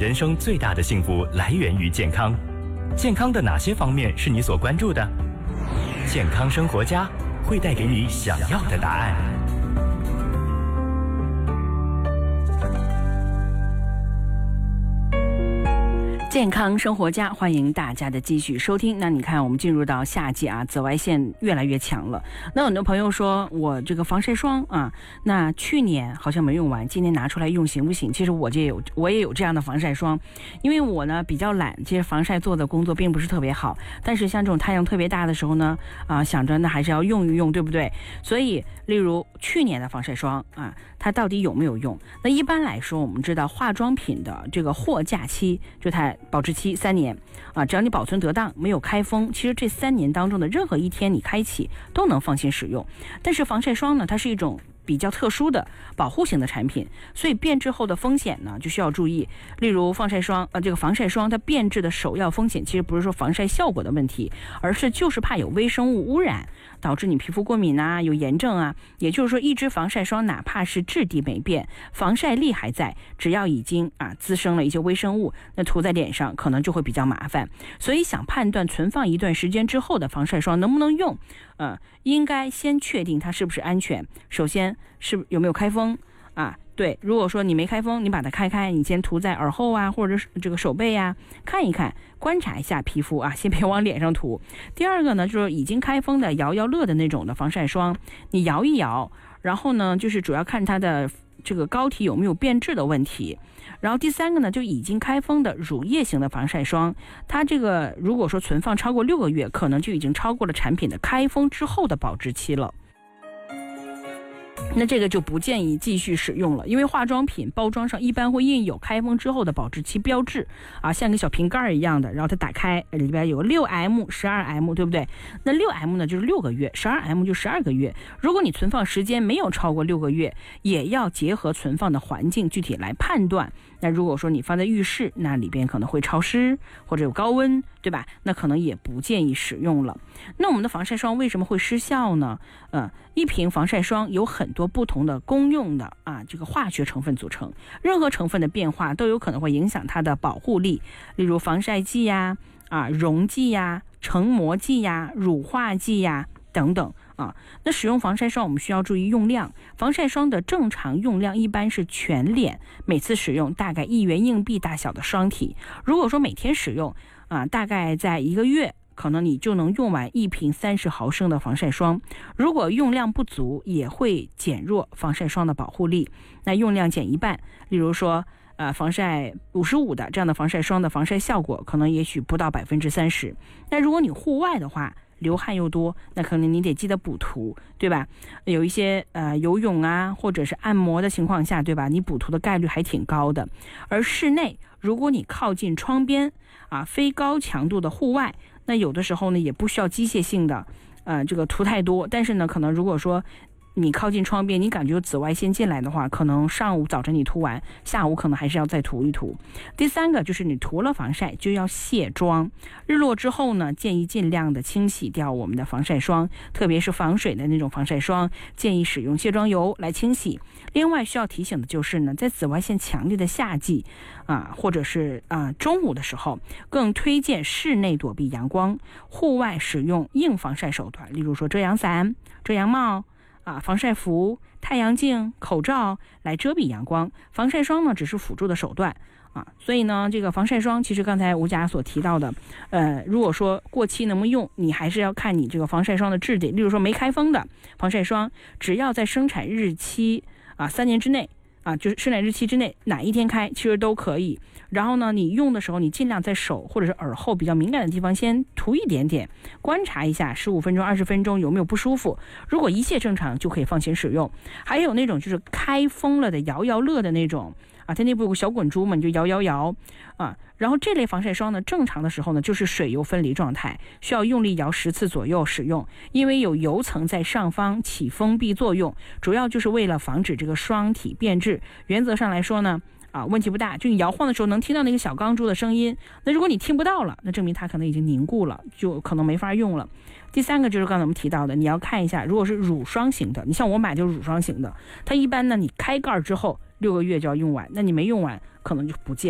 人生最大的幸福来源于健康。健康的哪些方面是你所关注的？健康生活家会带给你想要的答案。 健康生活家，欢迎大家的继续收听。那你看，我们进入到夏季啊，紫外线越来越强了。那很多朋友说我这个防晒霜啊，那去年好像没用完，今年拿出来用行不行？其实我也有这样的防晒霜，因为我呢比较懒，其实防晒做的工作并不是特别好。但是像这种太阳特别大的时候呢，想着那还是要用一用，对不对？所以，例如去年的防晒霜啊，它到底有没有用？那一般来说，我们知道化妆品的这个货架期，就它保质期3年啊，只要你保存得当，没有开封，其实这3年当中的任何一天你开启都能放心使用。但是防晒霜呢，它是一种比较特殊的保护型的产品，所以变质后的风险呢就需要注意。例如这个防晒霜它变质的首要风险其实不是说防晒效果的问题，而是就是怕有微生物污染导致你皮肤过敏啊，有炎症啊。也就是说，一支防晒霜哪怕是质地没变，防晒力还在，只要已经滋生了一些微生物，那涂在脸上可能就会比较麻烦。所以想判断存放一段时间之后的防晒霜能不能用，应该先确定它是不是安全。首先是有没有开封啊？对，如果说你没开封，你把它开，你先涂在耳后啊，或者是这个手背啊，看一看，观察一下皮肤啊，先别往脸上涂。第二个呢，就是已经开封的摇摇乐的那种的防晒霜，你摇一摇，然后呢，就是主要看它的这个膏体有没有变质的问题。然后第三个呢，就已经开封的乳液型的防晒霜，它这个如果说存放超过6个月，可能就已经超过了产品的开封之后的保质期了。那这个就不建议继续使用了，因为化妆品包装上一般会印有开封之后的保质期标志啊，像个小瓶盖一样的，然后它打开里边有 6M、12M， 对不对？那 6M 呢就是6个月， 12M 就12个月。如果你存放时间没有超过6个月，也要结合存放的环境具体来判断。那如果说你放在浴室，那里边可能会潮湿或者有高温，对吧？那可能也不建议使用了。那我们的防晒霜为什么会失效呢？一瓶防晒霜有很多不同的功用的这个化学成分组成，任何成分的变化都有可能会影响它的保护力，例如防晒剂呀、溶剂呀、成膜剂呀、乳化剂呀等等那使用防晒霜我们需要注意用量。防晒霜的正常用量一般是全脸每次使用大概1元硬币大小的霜体。如果说每天使用大概在1个月，可能你就能用完1瓶30毫升的防晒霜。如果用量不足，也会减弱防晒霜的保护力。那用量减一半，例如说防晒55的这样的防晒霜的防晒效果可能也许不到30%。那如果你户外的话，流汗又多，那可能你得记得补涂，对吧？有一些游泳啊或者是按摩的情况下，对吧？你补涂的概率还挺高的。而室内如果你靠近窗边非高强度的户外，那有的时候呢也不需要机械性的这个涂太多，但是呢可能如果说你靠近窗边，你感觉有紫外线进来的话，可能上午早晨你涂完，下午可能还是要再涂一涂。第三个就是你涂了防晒就要卸妆，日落之后呢，建议尽量的清洗掉我们的防晒霜，特别是防水的那种防晒霜，建议使用卸妆油来清洗。另外需要提醒的就是呢，在紫外线强烈的夏季或者是中午的时候，更推荐室内躲避阳光，户外使用硬防晒手段，例如说遮阳伞、遮阳帽防晒服、太阳镜、口罩来遮蔽阳光。防晒霜呢只是辅助的手段所以呢这个防晒霜其实刚才吴佳所提到的如果说过期能不能用，你还是要看你这个防晒霜的质地。例如说没开封的防晒霜，只要在生产日期3年之内就是生产日期之内哪一天开其实都可以。然后呢你用的时候，你尽量在手或者是耳后比较敏感的地方先涂一点点，观察一下15分钟20分钟有没有不舒服，如果一切正常就可以放心使用。还有那种就是开封了的摇摇乐的那种它内部有个小滚珠嘛，你就摇摇摇然后这类防晒霜呢，正常的时候呢就是水油分离状态，需要用力摇10次左右使用，因为有油层在上方起封闭作用，主要就是为了防止这个霜体变质。原则上来说呢问题不大，就你摇晃的时候能听到那个小钢珠的声音。那如果你听不到了，那证明它可能已经凝固了，就可能没法用了。第三个就是刚才我们提到的，你要看一下，如果是乳霜型的，你像我买就是乳霜型的，它一般呢你开盖之后6个月就要用完，那你没用完可能就不建议